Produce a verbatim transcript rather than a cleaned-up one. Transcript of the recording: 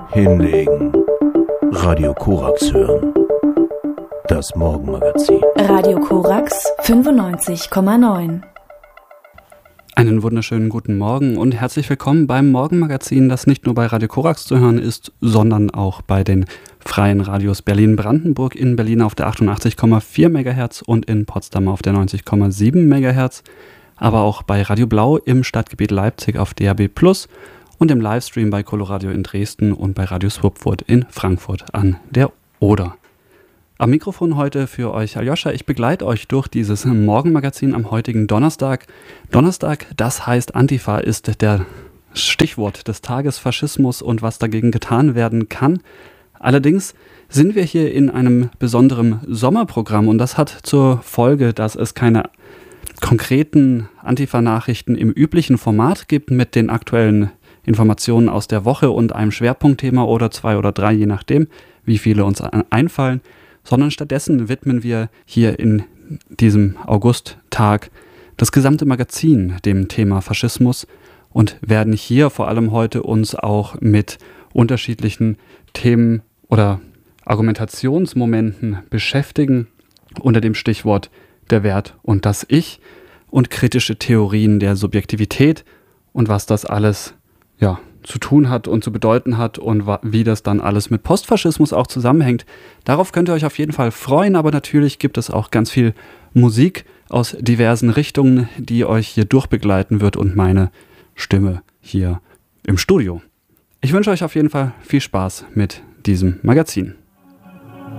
Hinlegen. Radio Korax hören. Das Morgenmagazin. Radio Korax fünfundneunzig Komma neun. Einen wunderschönen guten Morgen und herzlich willkommen beim Morgenmagazin, das nicht nur bei Radio Korax zu hören ist, sondern auch bei den freien Radios Berlin-Brandenburg, in Berlin auf der achtundachtzig Komma vier Megahertz und in Potsdam auf der neunzig Komma sieben Megahertz, aber auch bei Radio Blau im Stadtgebiet Leipzig auf D A B plus und im Livestream bei Coloradio in Dresden und bei Radio Swupfurt in Frankfurt an der Oder. Am Mikrofon heute für euch Aljoscha. Ich begleite euch durch dieses Morgenmagazin am heutigen Donnerstag. Donnerstag, das heißt Antifa, ist der Stichwort des Tages. Faschismus und was dagegen getan werden kann. Allerdings sind wir hier in einem besonderen Sommerprogramm und das hat zur Folge, dass es keine konkreten Antifa-Nachrichten im üblichen Format gibt mit den aktuellen Informationen aus der Woche und einem Schwerpunktthema oder zwei oder drei, je nachdem, wie viele uns einfallen, sondern stattdessen widmen wir hier in diesem Augusttag das gesamte Magazin dem Thema Faschismus und werden hier vor allem heute uns auch mit unterschiedlichen Themen oder Argumentationsmomenten beschäftigen unter dem Stichwort der Wert und das Ich und kritische Theorien der Subjektivität und was das alles ja, zu tun hat und zu bedeuten hat und wa- wie das dann alles mit Postfaschismus auch zusammenhängt. Darauf könnt ihr euch auf jeden Fall freuen, aber natürlich gibt es auch ganz viel Musik aus diversen Richtungen, die euch hier durchbegleiten wird und meine Stimme hier im Studio. Ich wünsche euch auf jeden Fall viel Spaß mit diesem Magazin.